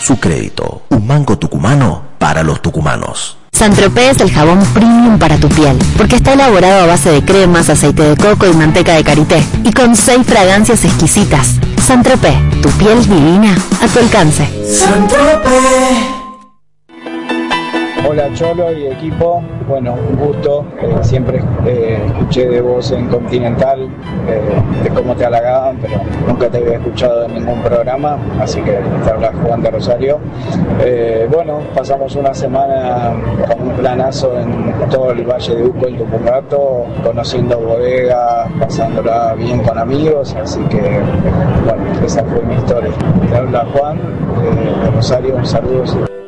Su crédito, un mango tucumano para los tucumanos. Saint-Tropez es el jabón premium para tu piel, porque está elaborado a base de cremas, aceite de coco y manteca de karité, y con 6 fragancias exquisitas. Saint-Tropez, tu piel divina a tu alcance. Saint-Tropez. Hola Cholo y equipo, bueno, un gusto, siempre escuché de vos en Continental, de cómo te halagaban, pero nunca te había escuchado en ningún programa, así que te habla Juan de Rosario. Bueno, pasamos una semana con un planazo en todo el Valle de Uco, en Tupungato, conociendo bodegas, pasándola bien con amigos, así que bueno, esa fue mi historia. Te habla Juan de Rosario, un saludo.